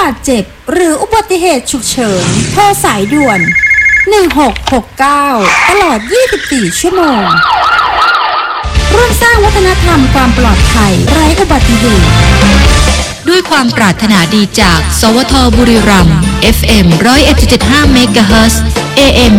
าดเจ็บหรืออุบัติเหตุฉุกเฉินโทรสายด่วน1669ตลอด24ชั่วโมงร่วมสร้างวัฒนธรรมความปลอดภัยไร้อุบัติเหตุด้วยความปรารถนาดีจากสวทบุรีรัมย์ FM 101.75 เมกะเฮิรตซ์ AM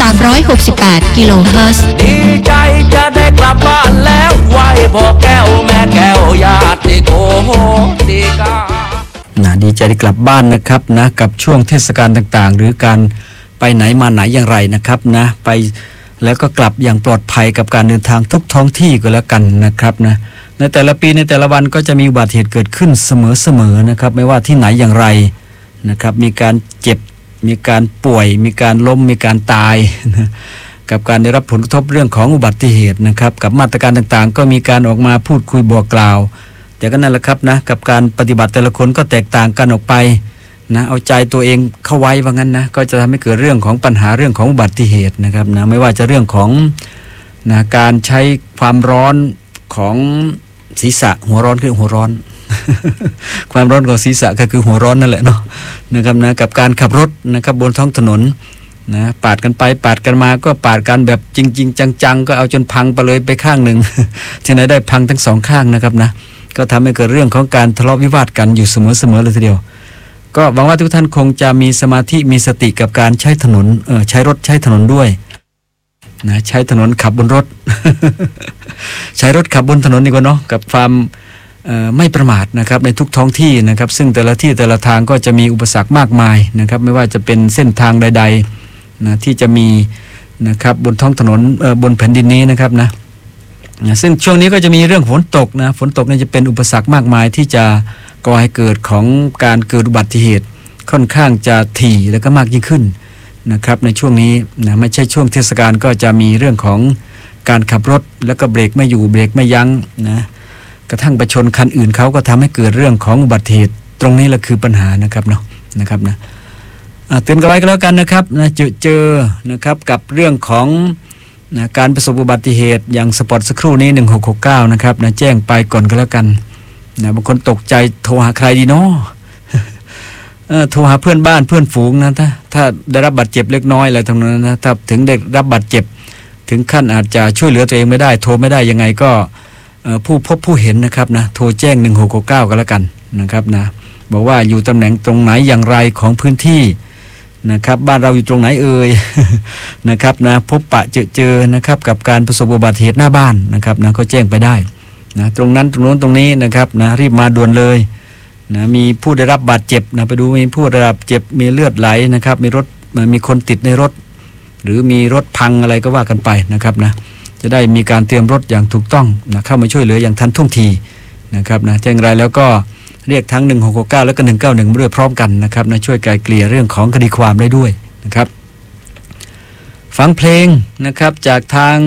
1368 กิโลเฮิรตซ์ดีใจจะได้กลับบ้านแล้วไหว้พ่อแก้วแม่แก้วญาติโกโหติกาดีใจได้กลับบ้านนะครับนะกับช่วงเทศกาลต่างๆหรือการไปไหนมาไหนอย่างไรนะครับนะไปแล้วก็กลับอย่างปลอดภัยกับการเดินทางทุกท้องที่ก็แล้วกันนะครับนะในแต่ละปีในแต่ละวันก็จะมีอุบัติเหตุเกิดขึ้นเสมอๆนะครับไม่ว่าที่ไหนอย่างไรนะครับมีการเจ็บมีการป่วยมีการล้มมีการตายนะกับการได้รับผลกระทบเรื่องของอุบัติเหตุนะครับกับมาตรการต่างๆก็มีการออกมาพูดคุยบอกกล่าวแต่ก็นั่นแหละครับนะกับการปฏิบัติแต่ละคนก็แตกต่างกันออกไปนะเอาใจตัวเองเข้าไว้ว่างั้นนะก็จะทำให้เกิดเรื่องของปัญหาเรื่องของอุบัติเหตุนะครับนะไม่ว่าจะเรื่องของนะการใช้ความร้อนของศีรษะหัวร้อนคือหัวร้อน ความร้อนของศีรษะก็คือหัวร้อนนั่นแหละเนาะนะครับนะกับการขับรถนะครับบนท้องถนนนะปาดกันไปปาดกันมาก็ปาดกันแบบจริงๆจังๆก็เอาจนพังไปเลยไปข้างหนึ่ง ที่ไหนได้พังทั้งสองข้างนะครับนะก็ทำให้เกิดเรื่องของการทะเลาะวิวาทกันอยู่เสมอเลยทีเดียวก็หวังว่าทุกท่านคงจะมีสมาธิมีสติกับการใช้ถนนใช้รถใช้ถนนด้วยนะใช้ถนนขับบนรถ ใช้รถขับบนถนนดีกว่าเนาะกับความไม่ประมาทนะครับในทุกท้องที่นะครับซึ่งแต่ละที่แต่ละทางก็จะมีอุปสรรคมากมายนะครับไม่ว่าจะเป็นเส้นทางใดๆนะที่จะมีนะครับบนท้องถนนบนแผ่นดินนี้นะครับนะซึ่งช่วงนี้ก็จะมีเรื่องฝนตกนะฝนตกนี่จะเป็นอุปสรรคมากมายที่จะก่อให้เกิดของการเกิดอุบัติเหตุค่อนข้างจะถี่แล้วก็มากยิ่งขึ้นนะครับในช่วงนี้นะไม่ใช่ช่วงเทศกาลก็จะมีเรื่องของการขับรถแล้วก็เบรกไม่อยู่เบรกไม่ยั้งนะกระทั่งไปชนคันอื่นเขาก็ทำให้เกิดเรื่องของอุบัติเหตุตรงนี้แหละคือปัญหานะครับเนาะนะครับนะเตือนกันไว้ก็แล้วกันนะครับนะเจอนะครับกับเรื่องของนะการประสบอุบัติเหตุอย่างสปอร์ตสักครู่นี้1669นะครับนะแจ้งไปก่อนก็แล้วกันนะบางคนตกใจโทรหาใครดีเนาะ โทรหาเพื่อนบ้านเพื่อนฝูงนะถ้าได้รับบาดเจ็บเล็กน้อยอะไรทั้งนั้นนะถ้าถึงได้รับบาดเจ็บถึงขั้นอาจจะช่วยเหลือตัวเองไม่ได้โทรไม่ได้ยังไงก็ผู้พบผู้เห็นนะครับนะโทรแจ้ง1669ก็แล้วกันนะครับนะบอกว่าอยู่ตำแหน่งตรงไหนอย่างไรของพื้นที่นะครับบ้านเราอยู่ตรงไหนเอ่ย นะครับนะพบปะเจอนะครับกับการประสบอุบัติเหตุหน้าบ้านนะครับนะก็แจ้งไปได้นะตรงนั้นตรงโน้นตรงนี้นะครับนะรีบมาด่วนเลยนะมีผู้ได้รับบาดเจ็บนะไปดูมีผู้ได้รับบาดเจ็บมีเลือดไหลนะครับมีรถมีคนติดในรถหรือมีรถพังอะไรก็ว่ากันไปนะครับนะจะได้มีการเตรียมรถอย่างถูกต้องนะเข้ามาช่วยเหลืออย่างทันท่วงทีนะครับนะแจ้งรายแล้วก็เรียกทั้ง1669แล้วก็191ด้วยพร้อมกันนะครับนะช่วยไกลเกลี่ยเรื่องของคดีความได้ด้วยนะครับฟังเพลงนะครับจากทาง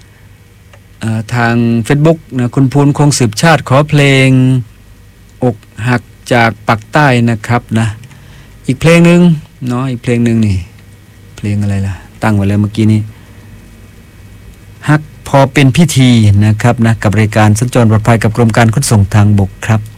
Facebook นะคุณภูลคงสืบชาติขอเพลงอกหักจากปักใต้นะครับนะอีกเพลงนึงเนาะอีกเพลงนึงนี่เพลงอะไรล่ะตั้งไว้แล้วเมื่อกี้นี้ฮักพอเป็นพิธีนะครับนะกับรายการสัญจรปลอดภัยกับกรมการขนส่งทางบกครับ